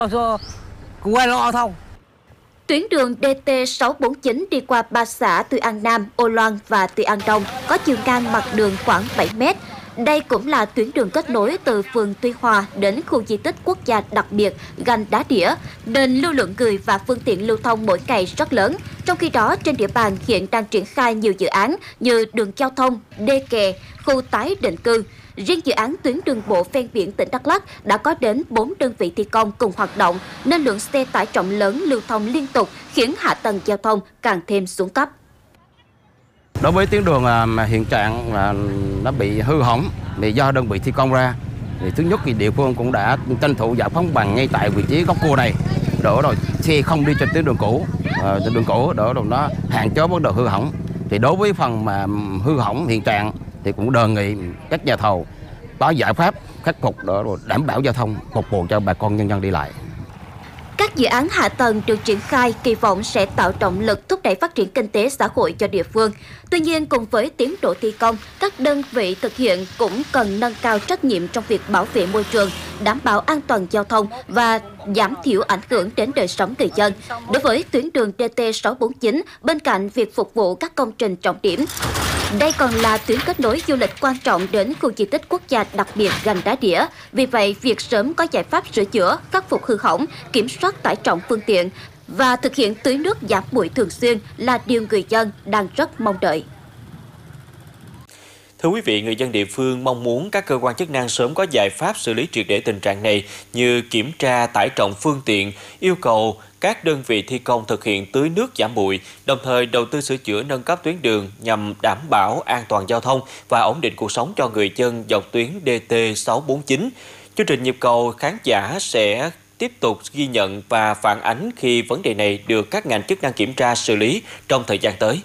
qua lo thông. Tuyến đường DT649 đi qua 3 xã Tuy An Nam, Ô Loan và Tuy An Đông có chiều ngang mặt đường khoảng 7 mét. Đây cũng là tuyến đường kết nối từ phường Tuy Hòa đến khu di tích quốc gia đặc biệt Gành Đá Đĩa, nên lưu lượng người và phương tiện lưu thông mỗi ngày rất lớn. Trong khi đó, trên địa bàn hiện đang triển khai nhiều dự án như đường giao thông, đê kè, khu tái định cư. Riêng dự án tuyến đường bộ ven biển tỉnh Đắk Lắk đã có đến 4 đơn vị thi công cùng hoạt động, nên lượng xe tải trọng lớn lưu thông liên tục khiến hạ tầng giao thông càng thêm xuống cấp. Đối với tuyến đường hiện trạng nó bị hư hỏng vì do đơn vị thi công ra, thì thứ nhất thì địa phương cũng đã tranh thủ giải phóng bằng ngay tại vị trí góc cua này, đỡ rồi xe không đi trên tuyến đường cũ, đỡ rồi nó hạn chế vấn đề hư hỏng. Thì đối với phần mà hư hỏng hiện trạng thì cũng đề nghị các nhà thầu có giải pháp khắc phục để đảm bảo giao thông phục vụ cho bà con nhân dân đi lại. Các dự án hạ tầng được triển khai kỳ vọng sẽ tạo động lực thúc đẩy phát triển kinh tế xã hội cho địa phương. Tuy nhiên, cùng với tiến độ thi công, các đơn vị thực hiện cũng cần nâng cao trách nhiệm trong việc bảo vệ môi trường, đảm bảo an toàn giao thông và giảm thiểu ảnh hưởng đến đời sống người dân. Đối với tuyến đường DT649, bên cạnh việc phục vụ các công trình trọng điểm, đây còn là tuyến kết nối du lịch quan trọng đến khu di tích quốc gia đặc biệt Gành Đá Đĩa. Vì vậy, việc sớm có giải pháp sửa chữa, khắc phục hư hỏng, kiểm soát tải trọng phương tiện và thực hiện tưới nước giảm bụi thường xuyên là điều người dân đang rất mong đợi. Thưa quý vị, người dân địa phương mong muốn các cơ quan chức năng sớm có giải pháp xử lý triệt để tình trạng này như kiểm tra tải trọng phương tiện, yêu cầu các đơn vị thi công thực hiện tưới nước giảm bụi, đồng thời đầu tư sửa chữa nâng cấp tuyến đường nhằm đảm bảo an toàn giao thông và ổn định cuộc sống cho người dân dọc tuyến DT649. Chương trình nhịp cầu khán giả sẽ tiếp tục ghi nhận và phản ánh khi vấn đề này được các ngành chức năng kiểm tra xử lý trong thời gian tới.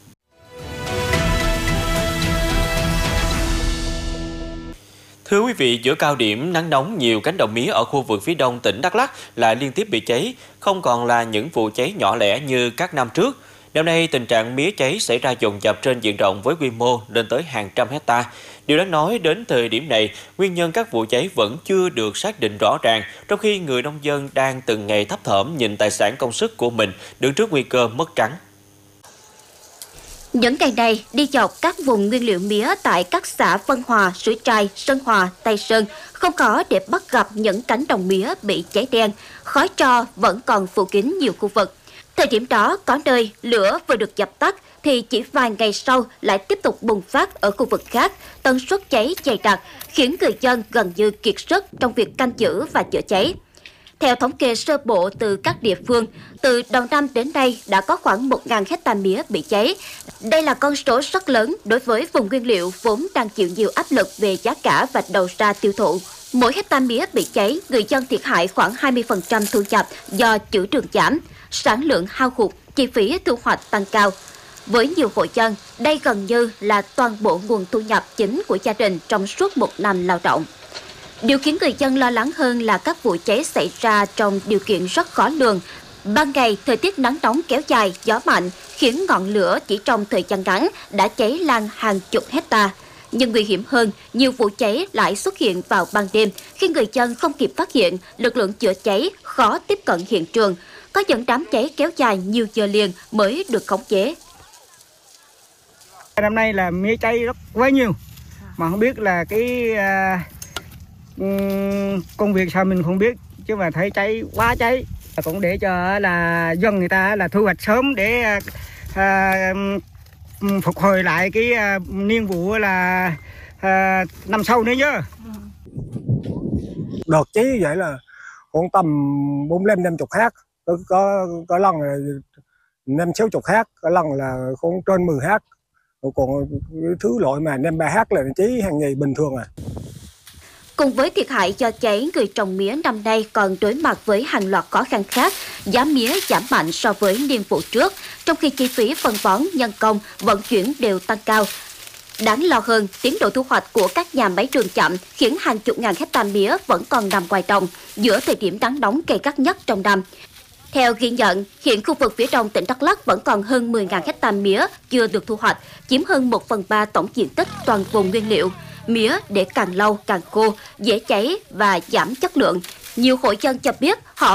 Thưa quý vị, giữa cao điểm nắng nóng, nhiều cánh đồng mía ở khu vực phía đông tỉnh Đắk Lắk lại liên tiếp bị cháy, không còn là những vụ cháy nhỏ lẻ như các năm trước. Năm nay, tình trạng mía cháy xảy ra dồn dập trên diện rộng với quy mô lên tới hàng trăm hecta. Điều đáng nói, đến thời điểm này, nguyên nhân các vụ cháy vẫn chưa được xác định rõ ràng, trong khi người nông dân đang từng ngày thấp thỏm nhìn tài sản công sức của mình đứng trước nguy cơ mất trắng. Những ngày này, đi dọc các vùng nguyên liệu mía tại các xã Vân Hòa, Suối Trai, Sơn Hòa, Tây Sơn, không khó để bắt gặp những cánh đồng mía bị cháy đen, khói tro vẫn còn phủ kín nhiều khu vực. Thời điểm đó, có nơi lửa vừa được dập tắt thì chỉ vài ngày sau lại tiếp tục bùng phát ở khu vực khác, tần suất cháy dày đặc, khiến người dân gần như kiệt sức trong việc canh giữ và chữa cháy. Theo thống kê sơ bộ từ các địa phương, từ đầu năm đến nay đã có khoảng 1.000 hectare mía bị cháy. Đây là con số rất lớn đối với vùng nguyên liệu vốn đang chịu nhiều áp lực về giá cả và đầu ra tiêu thụ. Mỗi hectare mía bị cháy, người dân thiệt hại khoảng 20% thu nhập do trữ trường giảm, sản lượng hao hụt, chi phí thu hoạch tăng cao. Với nhiều hộ dân, đây gần như là toàn bộ nguồn thu nhập chính của gia đình trong suốt một năm lao động. Điều khiến người dân lo lắng hơn là các vụ cháy xảy ra trong điều kiện rất khó lường. Ban ngày, thời tiết nắng nóng kéo dài, gió mạnh, khiến ngọn lửa chỉ trong thời gian ngắn đã cháy lan hàng chục hecta. Nhưng nguy hiểm hơn, nhiều vụ cháy lại xuất hiện vào ban đêm. Khi người dân không kịp phát hiện, lực lượng chữa cháy khó tiếp cận hiện trường. Có những đám cháy kéo dài nhiều giờ liền mới được khống chế. Năm nay là mía cháy rất quá nhiều, mà không biết là cái công việc sao mình không biết, chứ mà thấy cháy quá cháy. Cũng để cho là dân người ta là thu hoạch sớm để phục hồi lại cái niên vụ là năm sau nữa chứ. Đợt cháy như vậy là khoảng tầm 45-50 hát, có lần là 50-60 hát, có lần là khoảng trên 10 hát. Còn thứ loại mà 5-3 hát là cháy hàng ngày bình thường à. Cùng với thiệt hại do cháy, người trồng mía năm nay còn đối mặt với hàng loạt khó khăn khác. Giá mía giảm mạnh so với niên vụ trước, trong khi chi phí phân bón, nhân công, vận chuyển đều tăng cao. Đáng lo hơn, tiến độ thu hoạch của các nhà máy đường chậm khiến hàng chục ngàn hectare mía vẫn còn nằm ngoài đồng giữa thời điểm nắng nóng gay gắt nhất trong năm. Theo ghi nhận, hiện khu vực phía đông tỉnh Đắk Lắk vẫn còn hơn 10.000 hectare mía chưa được thu hoạch, chiếm hơn 1/3 tổng diện tích toàn vùng nguyên liệu. Mía để càng lâu càng khô, dễ cháy và giảm chất lượng. Nhiều hộ dân cho biết họ